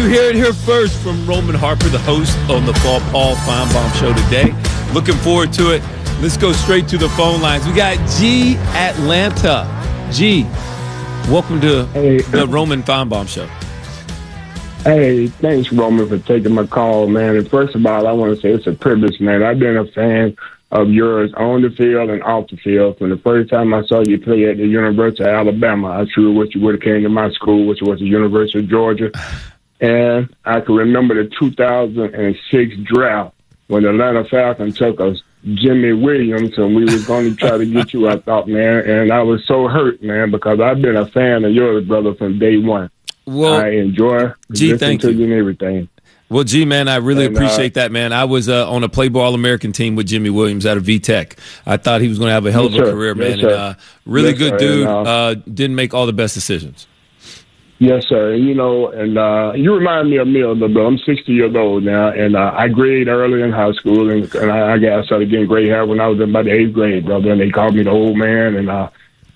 You hear it here first from Roman Harper, the host on the Paul Feinbaum Show today. Looking forward to it. Let's go straight to the phone lines. We got G Atlanta. G, welcome to the Roman Feinbaum Show. Hey, thanks, Roman, for taking my call, man. And first of all, I want to say it's a privilege, man. I've been a fan of yours on the field and off the field. From the first time I saw you play at the University of Alabama, I sure wish you would have came to my school, which was the University of Georgia. And I can remember the 2006 draft when the Atlanta Falcons took us Jimmy Williams, and we was going to try to get you, I thought, man. And I was so hurt, man, because I've been a fan of yours, brother, from day one. Well, I enjoy listening to you and everything. Well, G, man, I really appreciate that, man. I was on a Playboy All-American team with Jimmy Williams out of VTech. I thought he was going to have a hell of a career, man. And really good dude. Didn't make all the best decisions. Yes, sir. And, you remind me of me a little bit. I'm 60 years old now, and I graded early in high school, and I started getting gray hair when I was in about the 8th grade, brother, and they called me the old man, and I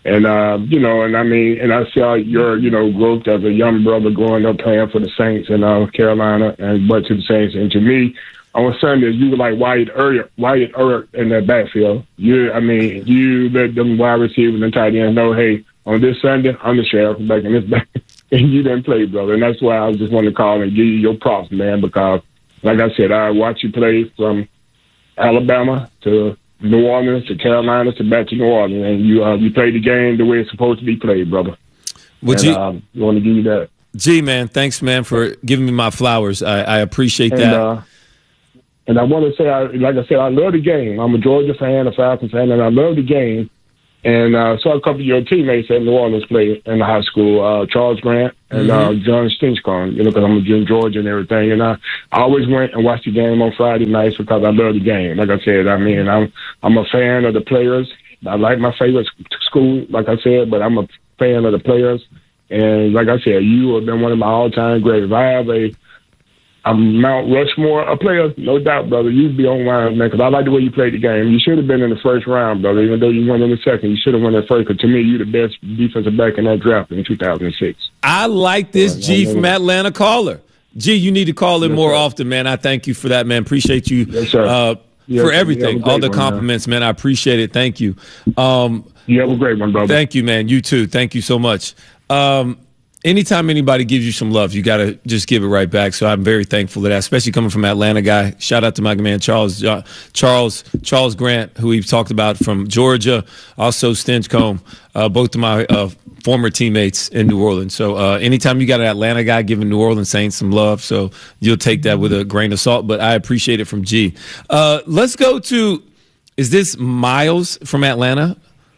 saw your, growth as a young brother growing up playing for the Saints in Carolina and went to the Saints. And to me, on Sundays, you were like Wyatt Earp in that backfield. You let them wide receivers and tight ends know, hey, on this Sunday, I'm the sheriff back in this back. And you didn't play, brother. And that's why I just want to call and give you your props, man, because, like I said, I watched you play from Alabama to New Orleans to Carolina to back to New Orleans, and you played the game the way it's supposed to be played, brother. Well, I want to give you that. G, man, thanks, man, for giving me my flowers. I appreciate that. And I want to say, like I said, I love the game. I'm a Georgia fan, a Falcons fan, and I love the game. And saw a couple of your teammates at New Orleans play in the high school, Charles Grant and John Stinchcomb, because I'm in Georgia and everything. And I always went and watched the game on Friday nights because I love the game. Like I said, I'm a fan of the players. I like my favorite school, like I said, but I'm a fan of the players. And like I said, you have been one of my all-time greats. If I have a Mount Rushmore of players, no doubt, brother, you'd be on mine, man, because I like the way you played the game. You should have been in the first round, brother, even though you went in the second. You should have won that first, because to me, you're the best defensive back in that draft in 2006. I like this G from Atlanta caller. G, you need to call in more often, man. I thank you for that, man. Appreciate you for everything, all the compliments, man. I appreciate it. Thank you. You have a great one, brother. Thank you, man. You too. Thank you so much. Anytime anybody gives you some love, you got to just give it right back. So I'm very thankful for that, especially coming from Atlanta guy. Shout out to my man, Charles Grant, who we've talked about from Georgia, also Stinchcomb, both of my former teammates in New Orleans. So anytime you got an Atlanta guy giving New Orleans Saints some love, so you'll take that with a grain of salt, but I appreciate it from G. Let's go to, is this Miles from Atlanta?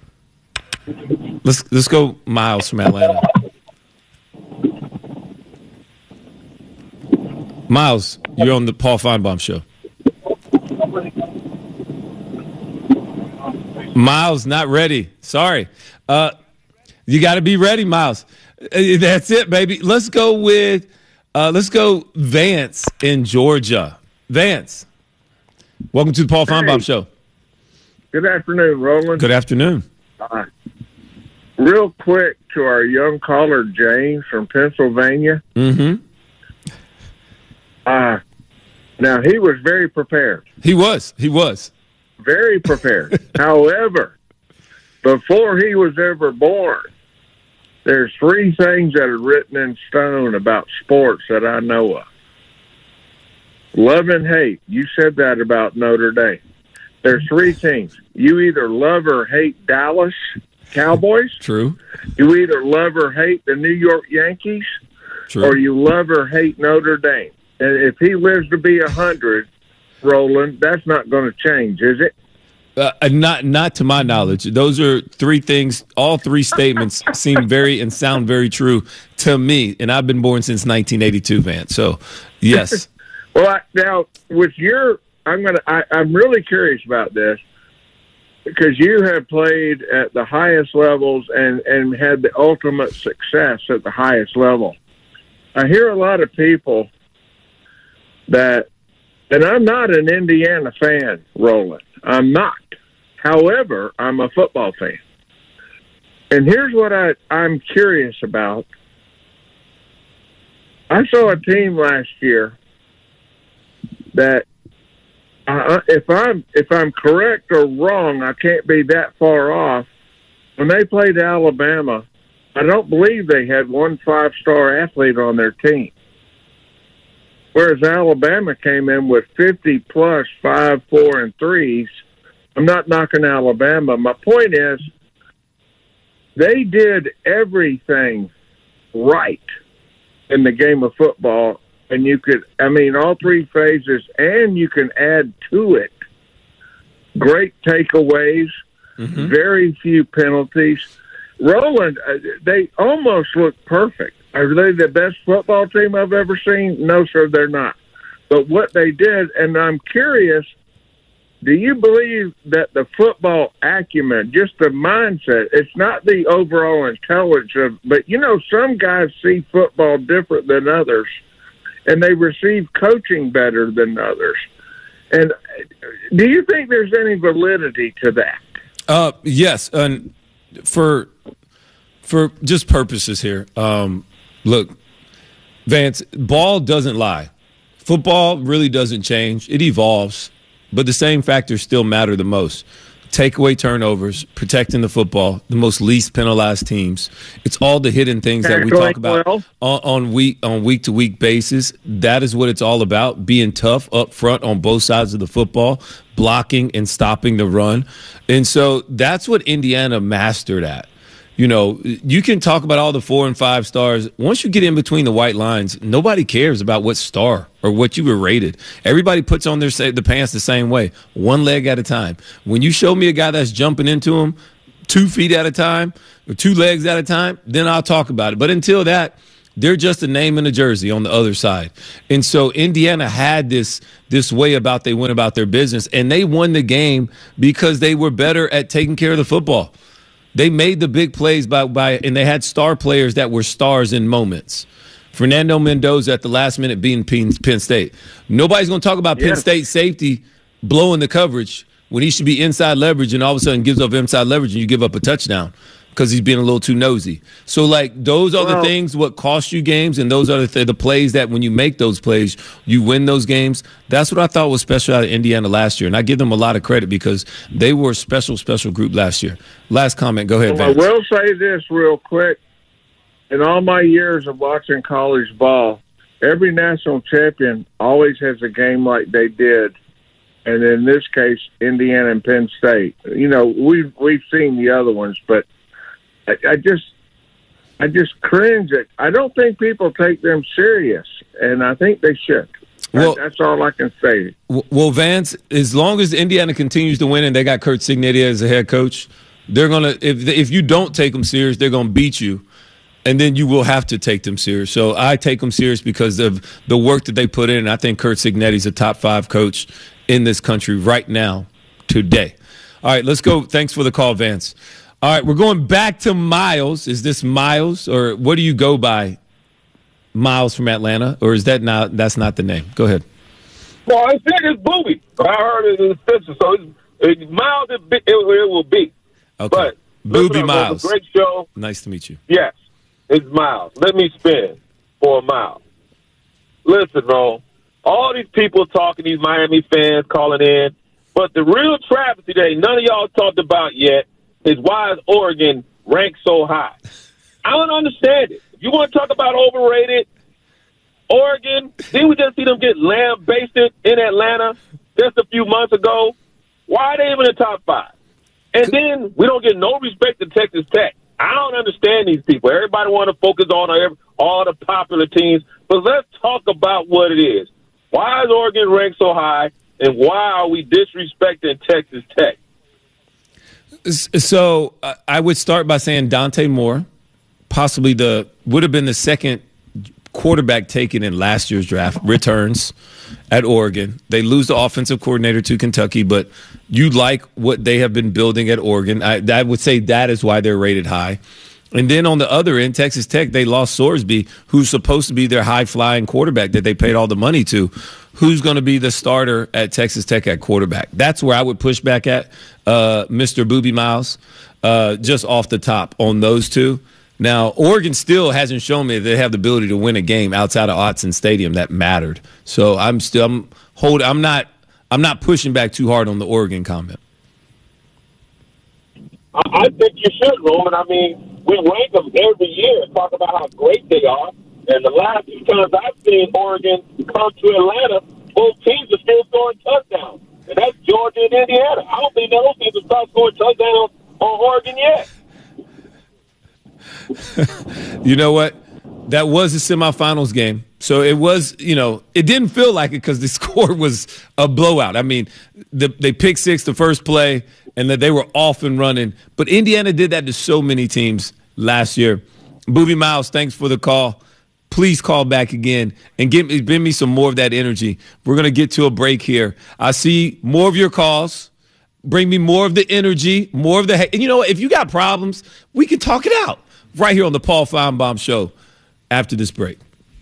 Let's go Miles from Atlanta. Miles, you're on the Paul Feinbaum Show. Miles, not ready. Sorry. You got to be ready, Miles. That's it, baby. Let's go Vance in Georgia. Vance, welcome to the Paul Feinbaum Show. Good afternoon, Roland. Good afternoon. Real quick to our young caller, James from Pennsylvania. Mm-hmm. Now, he was very prepared. He was. Very prepared. However, before he was ever born, there's 3 things that are written in stone about sports that I know of. Love and hate. You said that about Notre Dame. There's 3 teams. You either love or hate Dallas Cowboys. True. You either love or hate the New York Yankees. True. Or you love or hate Notre Dame. And if he lives to be 100, Roland, that's not going to change, is it? Not to my knowledge. Those are 3 things. All 3 statements seem very and sound very true to me. And I've been born since 1982, Vance. So, yes. Well, now with I'm really curious about this because you have played at the highest levels and had the ultimate success at the highest level. I hear a lot of people that, and I'm not an Indiana fan, Roland. I'm not. However, I'm a football fan. And here's what I'm curious about. I saw a team last year that, if I'm correct or wrong, I can't be that far off. When they played Alabama, I don't believe they had one 5-star athlete on their team. Whereas Alabama came in with 50-plus 5, 4, and 3s. I'm not knocking Alabama. My point is, they did everything right in the game of football, and all 3 phases, and you can add to it great takeaways, very few penalties. Roland, they almost look perfect. Are they the best football team I've ever seen? No, sir, they're not. But what they did, and I'm curious, do you believe that the football acumen, just the mindset, it's not the overall intelligence, but, some guys see football different than others, and they receive coaching better than others. And do you think there's any validity to that? Yes, and for just purposes here, look, Vance, ball doesn't lie. Football really doesn't change. It evolves, but the same factors still matter the most. Takeaway turnovers, protecting the football, the most least penalized teams. It's all the hidden things that we talk about on week-to-week basis. That is what it's all about, being tough up front on both sides of the football, blocking and stopping the run. And so that's what Indiana mastered at. You can talk about all the 4 and 5 stars. Once you get in between the white lines, nobody cares about what star or what you were rated. Everybody puts on the pants the same way, one leg at a time. When you show me a guy that's jumping into him 2 feet at a time or 2 legs at a time, then I'll talk about it. But until that, they're just a name in a jersey on the other side. And so Indiana had this way about they went about their business, and they won the game because they were better at taking care of the football. They made the big plays and they had star players that were stars in moments. Fernando Mendoza at the last minute beating Penn State. Nobody's going to talk about Penn State safety blowing the coverage when he should be inside leverage, and all of a sudden gives up inside leverage and you give up a touchdown because he's being a little too nosy. So, those are the things what cost you games, and those are the plays that when you make those plays, you win those games. That's what I thought was special out of Indiana last year, and I give them a lot of credit because they were a special, special group last year. Last comment. Go ahead, Vance. I will say this real quick. In all my years of watching college ball, every national champion always has a game like they did. And in this case, Indiana and Penn State. We've seen the other ones, but I just cringe at. I don't think people take them serious, and I think they should. Well, that's all I can say. Well, Vance, as long as Indiana continues to win and they got Curt Cignetti as the head coach, they're gonna. If you don't take them serious, they're gonna beat you, and then you will have to take them serious. So I take them serious because of the work that they put in. I think Curt Cignetti's a top 5 coach in this country right now, today. All right, let's go. Thanks for the call, Vance. All right, we're going back to Miles. Is this Miles, or what do you go by? Miles from Atlanta, or is that not? That's not the name. Go ahead. Well, I said it's Booby. I heard it in the Spencer, so it's Miles. It will be. Okay. But Booby Miles. It was a great show. Nice to meet you. Yes, it's Miles. Let me spin for a mile. Listen, bro. All these people talking, these Miami fans calling in, but the real travesty that none of y'all talked about yet is why is Oregon ranked so high? I don't understand it. If you want to talk about overrated, Oregon, didn't we just see them get lambasted in Atlanta just a few months ago? Why are they even in the top 5? And then we don't get no respect to Texas Tech. I don't understand these people. Everybody want to focus on all the popular teams, but let's talk about what it is. Why is Oregon ranked so high, and why are we disrespecting Texas Tech? So I would start by saying Dante Moore, possibly would have been the second quarterback taken in last year's draft, returns at Oregon. They lose the offensive coordinator to Kentucky, but you like what they have been building at Oregon. I would say that is why they're rated high. And then on the other end, Texas Tech, they lost Sorsby, who's supposed to be their high-flying quarterback that they paid all the money to. Who's going to be the starter at Texas Tech at quarterback? That's where I would push back at Mr. Booby Miles, just off the top on those two. Now, Oregon still hasn't shown me that they have the ability to win a game outside of Autzen Stadium that mattered. So I'm not pushing back too hard on the Oregon comment. I think you should, Roman. I mean, we rank them every year and talk about how great they are. And the last few times I've seen Oregon come to Atlanta, both teams are still scoring touchdowns. And that's Georgia and Indiana. I don't think those teams will start scoring touchdowns on Oregon yet. You know what? That was a semifinals game. So it was, it didn't feel like it because the score was a blowout. I mean, they picked six the first play, and that they were off and running. But Indiana did that to so many teams last year. Boobie Miles, thanks for the call. Please call back again and bring me some more of that energy. We're going to get to a break here. I see more of your calls. Bring me more of the energy, more of the – and you know what? If you got problems, we can talk it out right here on the Paul Feinbaum Show after this break.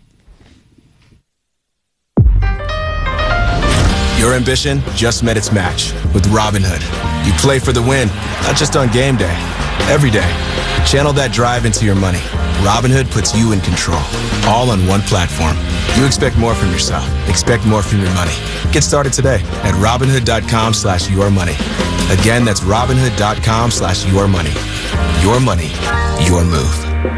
Your ambition just met its match with Robinhood. You play for the win, not just on game day, every day. Channel that drive into your money. Robinhood puts you in control, all on one platform. You expect more from yourself. Expect more from your money. Get started today at Robinhood.com/yourmoney. Again, that's Robinhood.com/yourmoney. Your money, your move.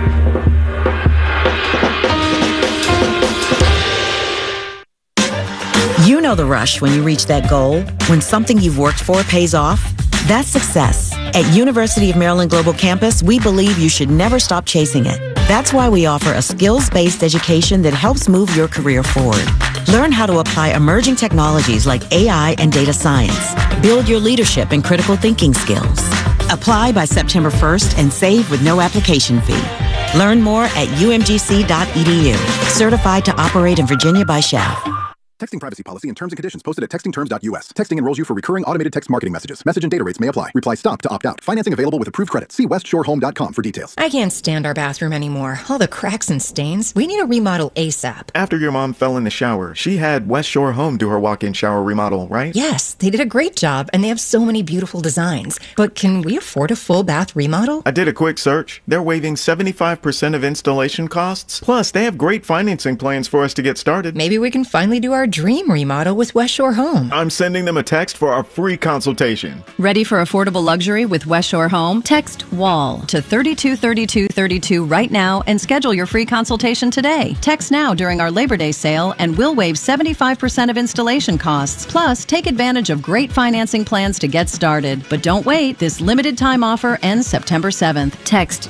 You know the rush when you reach that goal, when something you've worked for pays off. That's success. At University of Maryland Global Campus, we believe you should never stop chasing it. That's why we offer a skills-based education that helps move your career forward. Learn how to apply emerging technologies like AI and data science. Build your leadership and critical thinking skills. Apply by September 1st and save with no application fee. Learn more at umgc.edu. Certified to operate in Virginia by SCHAF. Texting privacy policy and terms and conditions posted at textingterms.us. Texting enrolls you for recurring automated text marketing messages. Message and data rates may apply. Reply STOP to opt out. Financing available with approved credit. See westshorehome.com for details. I can't stand our bathroom anymore. All the cracks and stains. We need a remodel ASAP. After your mom fell in the shower, she had West Shore Home do her walk-in shower remodel, right? Yes, they did a great job, and they have so many beautiful designs. But can we afford a full bath remodel? I did a quick search. They're waiving 75% of installation costs. Plus, they have great financing plans for us to get started. Maybe we can finally do our dream remodel with West Shore Home. I'm sending them a text for our free consultation. Ready for affordable luxury with West Shore Home? Text WALL to 323232 right now and schedule your free consultation today. Text now during our Labor Day sale and we'll waive 75% of installation costs. Plus, take advantage of great financing plans to get started. But don't wait. This limited time offer ends September 7th. Text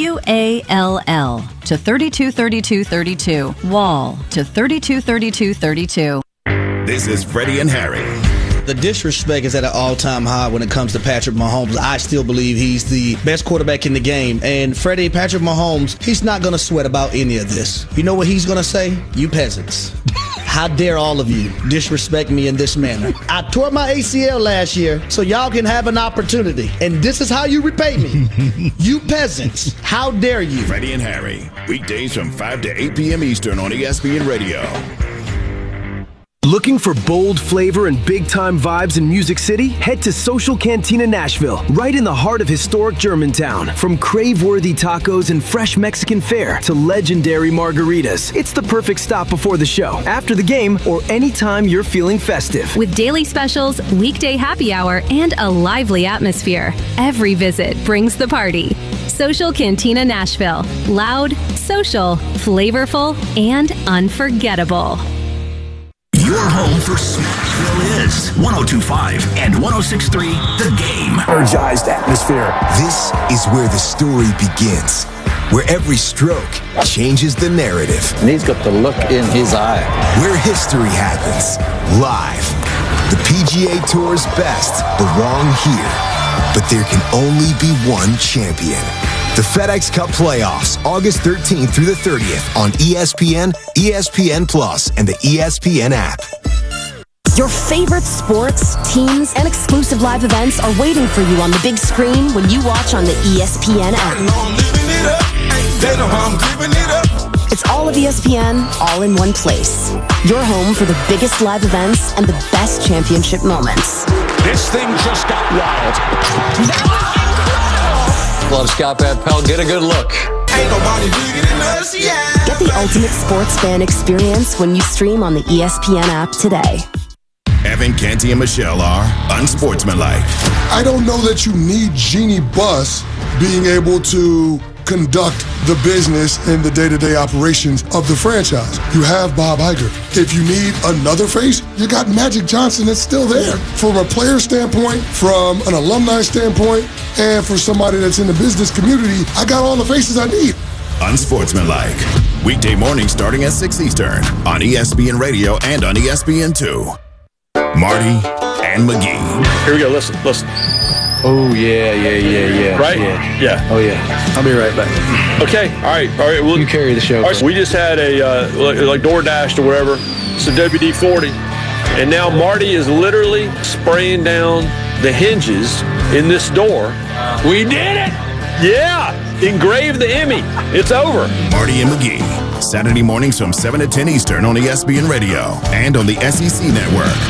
WALL to 323232. WALL to 323232. This is Freddie and Harry. The disrespect is at an all-time high when it comes to Patrick Mahomes. I still believe he's the best quarterback in the game. And Patrick Mahomes, he's not going to sweat about any of this. You know what he's going to say? You peasants. How dare all of you disrespect me in this manner? I tore my ACL last year so y'all can have an opportunity. And this is how you repay me. You peasants. How dare you? Freddie and Harry. Weekdays from 5 to 8 p.m. Eastern on ESPN Radio. Looking for bold flavor and big-time vibes in Music City? Head to Social Cantina Nashville, right in the heart of historic Germantown. From crave-worthy tacos and fresh Mexican fare to legendary margaritas, it's the perfect stop before the show, after the game, or anytime you're feeling festive. With daily specials, weekday happy hour, and a lively atmosphere, every visit brings the party. Social Cantina Nashville. Loud, social, flavorful, and unforgettable. Your home for Smashville is 102.5 and 106.3 The Game. Energized atmosphere. This is where the story begins, where every stroke changes the narrative. And he's got the look in his eye. Where history happens, live. The PGA Tour's best belong here, but there can only be one champion. The FedEx Cup Playoffs, August 13th through the 30th on ESPN, ESPN Plus, and the ESPN app. Your favorite sports, teams, and exclusive live events are waiting for you on the big screen when you watch on the ESPN app. It's all of ESPN, all in one place. Your home for the biggest live events and the best championship moments. This thing just got wild. Love Scott Van Pelt. Get a good look. Ain't nobody bigger than us, yeah. Get the ultimate sports fan experience when you stream on the ESPN app today. Evan, Canty, and Michelle are unsportsmanlike. I don't know that you need Jeannie Buss being able to conduct the business and the day-to-day operations of the franchise. You have Bob Iger. If you need another face, you got Magic Johnson that's still there. From a player standpoint, from an alumni standpoint, and for somebody that's in the business community, I got all the faces I need. Unsportsmanlike. Weekday mornings starting at 6 Eastern on ESPN Radio and on ESPN2. Marty and McGee. Here we go. Listen. Oh, yeah. Right? Yeah. Oh, yeah. I'll be right back. Okay. All right. Well, you carry the show. All right, so we just had a, like DoorDash or whatever. It's a WD-40. And now Marty is literally spraying down the hinges in this door. We did it! Yeah! Engrave the Emmy. It's over. Marty and McGee. Saturday mornings from 7 to 10 Eastern on ESPN Radio and on the SEC Network.